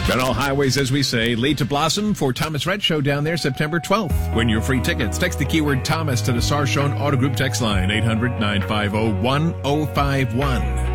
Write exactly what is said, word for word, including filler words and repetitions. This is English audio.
And all highways, as we say, lead to Blossom for Thomas Rhett Show down there September twelfth. Win your free tickets. Text the keyword Thomas to the Sarshone Auto Group text line, eight hundred, nine five zero, one zero five one.